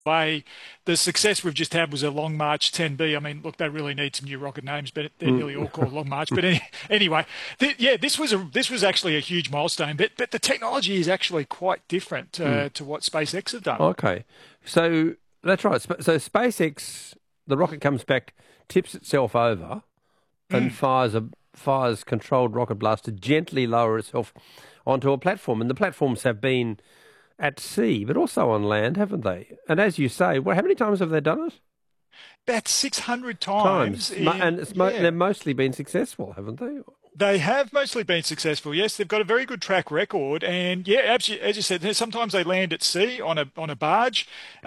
way. The success we've just had was a Long March 10B. I mean, look, they really need some new rocket names, but they're nearly all called Long March. But anyway, yeah, this was actually a huge milestone. But the technology is actually quite different to what SpaceX have done. Okay. So that's right. So SpaceX, the rocket comes back, tips itself over, and fires controlled rocket blast to gently lower itself onto a platform. And the platforms have been at sea, but also on land, haven't they? And as you say, well, how many times have they done it? About 600 times And yeah. they've mostly been successful, haven't they? They have mostly been successful. Yes, they've got a very good track record, and yeah, as you said, sometimes they land at sea on a barge,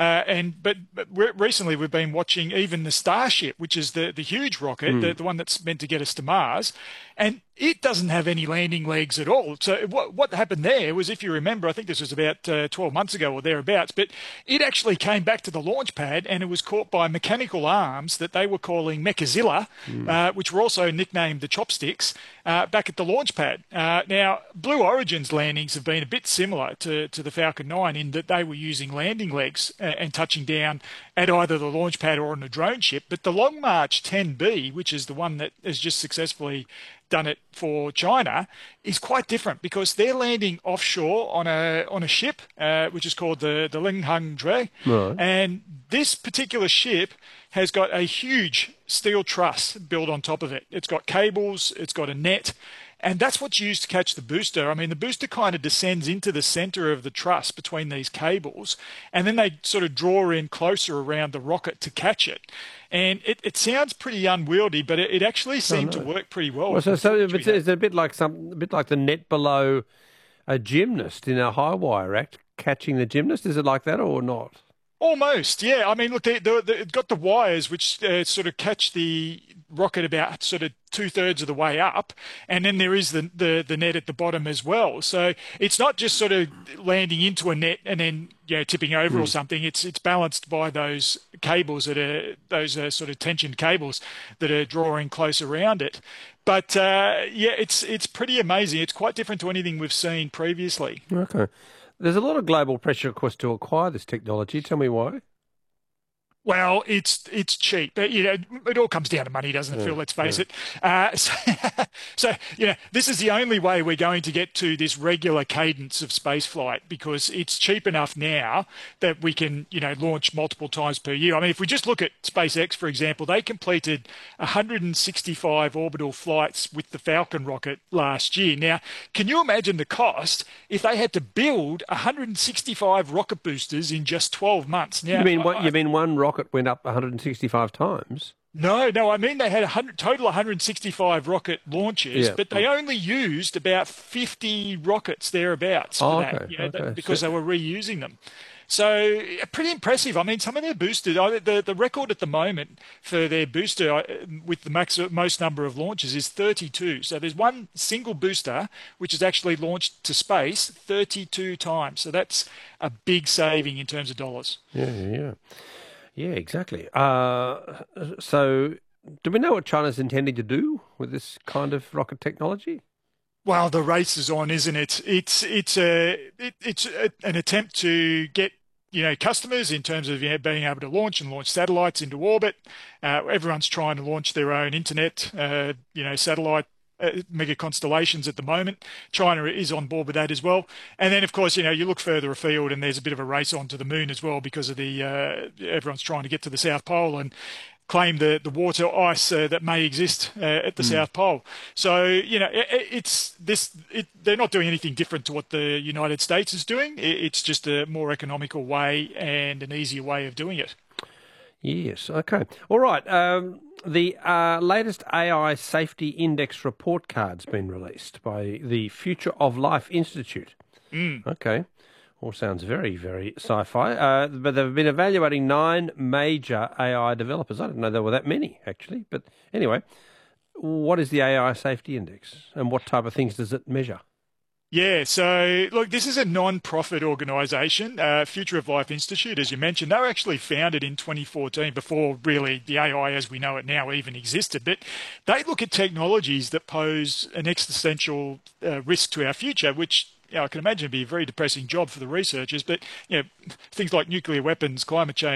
but recently we've been watching even the Starship, which is the huge rocket, the one that's meant to get us to Mars, and it doesn't have any landing legs at all. So what happened there was, if you remember, I think this was about 12 months ago or thereabouts, but it actually came back to the launch pad and it was caught by mechanical arms that they were calling Mechazilla, which were also nicknamed the Chopsticks, back at the launch pad. Now, Blue Origin's landings have been a bit similar to the Falcon 9 in that they were using landing legs and touching down at either the launch pad or on a drone ship. But the Long March 10B, which is the one that has just successfully done it for China, is quite different because they're landing offshore on a ship, which is called the Linghang Dre. Right. And this particular ship has got a huge steel truss built on top of it. It's got cables, it's got a net, and that's what's used to catch the booster. I mean, the booster kind of descends into the center of the truss between these cables, and then they sort of draw in closer around the rocket to catch it. And it sounds pretty unwieldy, but it actually seemed to work pretty well. Well, so it's a bit like the net below a gymnast in a high wire act catching the gymnast. Is it like that or not? Almost, yeah. I mean, look, it's got the wires which sort of catch the rocket about sort of two-thirds of the way up, and then there is the net at the bottom as well. So it's not just sort of landing into a net and then tipping over or something. It's balanced by those cables that are those sort of tension cables that are drawing close around it. But yeah, it's pretty amazing. It's quite different to anything we've seen previously. Okay. There's a lot of global pressure, of course, to acquire this technology. Tell me why. Well, it's cheap. It all comes down to money, doesn't it, Phil? Let's face it. So, this is the only way we're going to get to this regular cadence of spaceflight because it's cheap enough now that we can, launch multiple times per year. I mean, if we just look at SpaceX, for example, they completed 165 orbital flights with the Falcon rocket last year. Now, can you imagine the cost if they had to build 165 rocket boosters in just 12 months? Now, You mean one rocket went up 165 times? No, I mean they had total 165 rocket launches, but they only used about 50 rockets thereabouts for that, because they were reusing them. So pretty impressive. I mean, some of their boosters, the record at the moment for their booster with the most number of launches is 32. So there's one single booster which is actually launched to space 32 times. So that's a big saving in terms of dollars. Yeah, exactly. So do we know what China's intending to do with this kind of rocket technology? Well, the race is on, isn't it? It's an attempt to get customers in terms of being able to launch satellites into orbit. Everyone's trying to launch their own internet, satellite mega constellations at the moment. China is on board with that as well. And then, of course, you look further afield and there's a bit of a race on to the moon as well because of the everyone's trying to get to the South Pole and claim the water ice that may exist at the South Pole. So, they're not doing anything different to what the United States is doing. It's just a more economical way and an easier way of doing it. Yes, okay. All right. The latest AI Safety Index report card's been released by the Future of Life Institute. Okay. All sounds very, very sci-fi. But they've been evaluating 9 major AI developers. I didn't know there were that many, actually. But anyway, what is the AI Safety Index and what type of things does it measure? Yeah, so look, this is a non-profit organisation, Future of Life Institute, as you mentioned. They were actually founded in 2014, before really the AI as we know it now even existed. But they look at technologies that pose an existential risk to our future, which I can imagine it'd be a very depressing job for the researchers. But things like nuclear weapons, climate change,